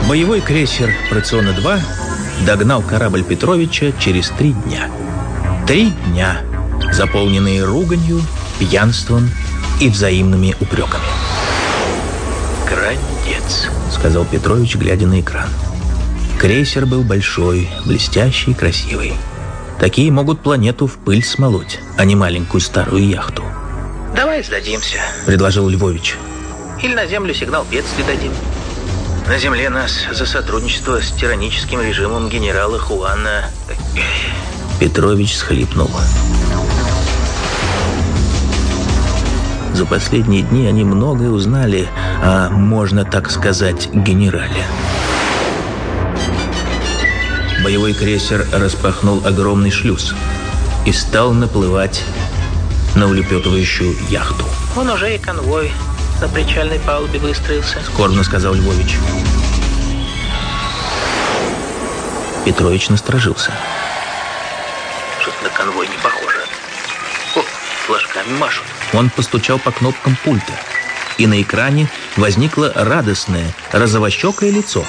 Боевой крейсер «Проциона-2» догнал корабль Петровича через 3 дня. 3 дня, заполненные руганью, пьянством и взаимными упреками. «Крандец», — сказал Петрович, глядя на экран. Крейсер был большой, блестящий и красивый. Такие могут планету в пыль смолоть, а не маленькую старую яхту. «Давай сдадимся», — предложил Львович. «Или на Землю сигнал бедствия дадим. На Земле нас за сотрудничество с тираническим режимом генерала Хуана...» Петрович схлипнул. За последние дни они многое узнали о, можно так сказать, генерале. Боевой крейсер распахнул огромный шлюз и стал наплывать на улепетывающую яхту. «Вон уже и конвой на причальной палубе выстроился», — скорбно сказал Львович. Петрович насторожился. «Что-то на конвой не похоже. О, флажками машут». Он постучал по кнопкам пульта, и на экране возникло радостное, розовощекое лицо.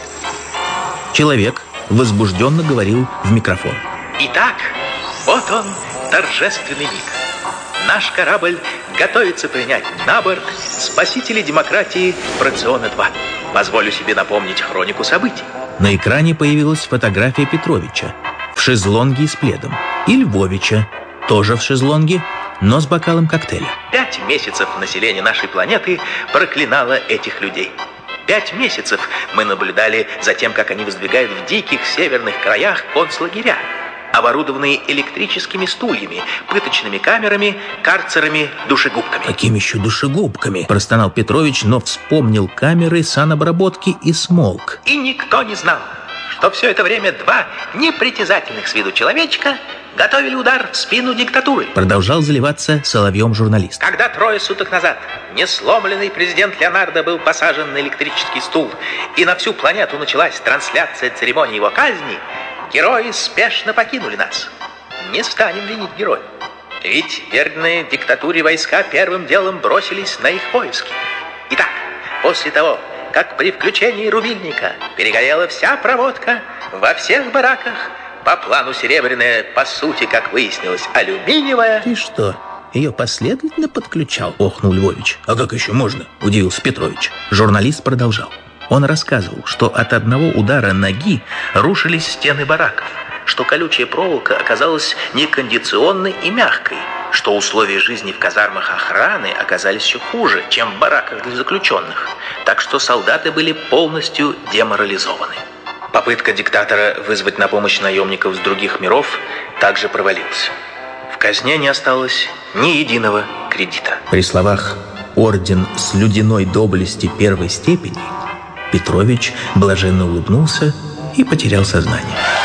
Человек возбужденно говорил в микрофон. «Итак, вот он, торжественный миг. Наш корабль готовится принять на борт спасителей демократии Проциона-2. Позволю себе напомнить хронику событий». На экране появилась фотография Петровича в шезлонге с пледом, и Львовича, тоже в шезлонге, но с бокалом коктейля. 5 месяцев население нашей планеты проклинало этих людей. 5 месяцев мы наблюдали за тем, как они воздвигают в диких северных краях концлагеря, оборудованные электрическими стульями, пыточными камерами, карцерами, душегубками. «Какими еще душегубками?» – простонал Петрович, но вспомнил камеры санобработки и смолк. И никто не знал, что все это время 2 непритязательных с виду человечка готовили удар в спину диктатуры. Продолжал заливаться соловьем журналист. Когда 3 суток назад несломленный президент Леонардо был посажен на электрический стул, и на всю планету началась трансляция церемонии его казни, герои спешно покинули нас. Не станем винить героев. Ведь верные диктатуре войска первым делом бросились на их поиски. Итак, после того, как при включении рубильника перегорела вся проводка во всех бараках, по плану серебряная, по сути, как выяснилось, алюминиевая... «Ты что, ее последовательно подключал?» – охнул Львович. «А как еще можно?» – удивился Петрович. Журналист продолжал. Он рассказывал, что от одного удара ноги рушились стены бараков, что колючая проволока оказалась некондиционной и мягкой, что условия жизни в казармах охраны оказались еще хуже, чем в бараках для заключенных, так что солдаты были полностью деморализованы. Попытка диктатора вызвать на помощь наемников с других миров также провалилась. В казне не осталось ни единого кредита. При словах «орден слюдяной доблести 1-й степени» Петрович блаженно улыбнулся и потерял сознание.